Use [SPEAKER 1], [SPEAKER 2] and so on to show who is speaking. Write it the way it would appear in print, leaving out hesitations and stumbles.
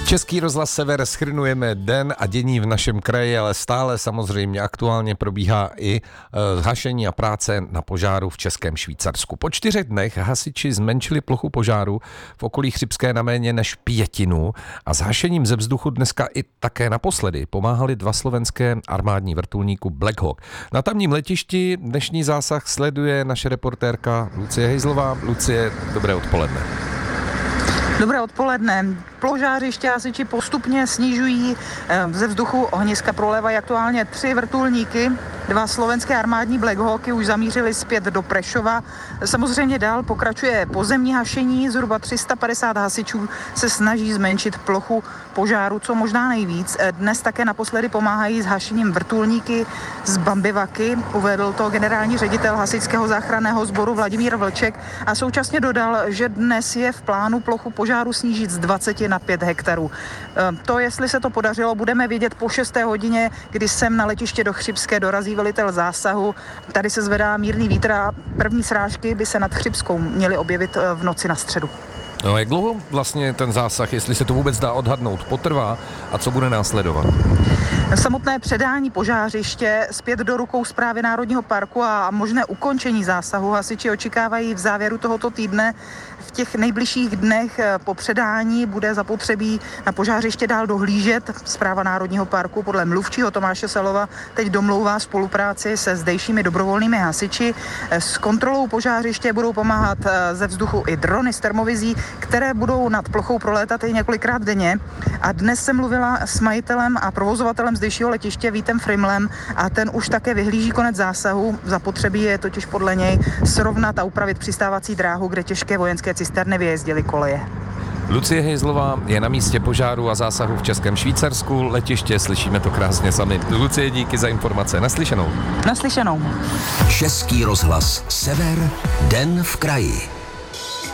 [SPEAKER 1] Český rozhlas Sever shrnujeme den a dění v našem kraji, ale stále samozřejmě aktuálně probíhá i hašení a práce na požáru v Českém Švýcarsku. Po 4 dnech hasiči zmenšili plochu požáru v okolí Chřibské na méně než 1/5 a s hašením ze vzduchu dneska i také naposledy pomáhali 2 slovenské armádní vrtulníku Black Hawk. Na tamním letišti dnešní zásah sleduje naše reportérka Lucie Hejzlová. Lucie, dobré odpoledne.
[SPEAKER 2] Dobré odpoledne. Požářiště hasiči postupně snižují ze vzduchu ohniska, prolévají aktuálně 3 vrtulníky, 2 slovenské armádní Black Hawky už zamířily zpět do Prešova. Samozřejmě dál pokračuje pozemní hašení, zhruba 350 hasičů se snaží zmenšit plochu požáru co možná nejvíc. Dnes také naposledy pomáhají s hašením vrtulníky z Bambivaky, uvedl to generální ředitel hasičského záchranného sboru Vladimír Vlček a současně dodal, že dnes je v plánu plochu požáru snížit z 20 na 5 hektarů. To, jestli se to podařilo, budeme vědět po 6. hodině, kdy sem na letiště do Chřibské dorazí velitel zásahu. Tady se zvedá mírný vítr a první srážky by se nad Chřibskou měly objevit v noci na středu.
[SPEAKER 1] No, jak dlouho vlastně ten zásah, jestli se to vůbec dá odhadnout, potrvá a co bude následovat?
[SPEAKER 2] Samotné předání požářiště zpět do rukou Správy Národního parku a možné ukončení zásahu hasiči očekávají v závěru tohoto týdne. V těch nejbližších dnech po předání bude zapotřebí na požářiště dál dohlížet. Správa Národního parku podle mluvčího Tomáše Salova teď domlouvá spolupráci se zdejšími dobrovolnými hasiči. S kontrolou požářiště budou pomáhat ze vzduchu i drony s termovizí, které budou nad plochou prolétat i několikrát denně. A dnes jsem mluvila s majitelem a provozovatelem zdejšího letiště Vítem Frimlem a ten už také vyhlíží konec zásahu. Zapotřebí je totiž podle něj srovnat a upravit přistávací dráhu, kde těžké vojenské cisterny vyjezdily koleje.
[SPEAKER 1] Lucie Hejzlová je na místě požáru a zásahu v Českém Švýcarsku. Letiště, slyšíme to krásně sami. Lucie, díky za informace. Naslyšenou.
[SPEAKER 2] Naslyšenou.
[SPEAKER 3] Český rozhlas Sever, den v kraji.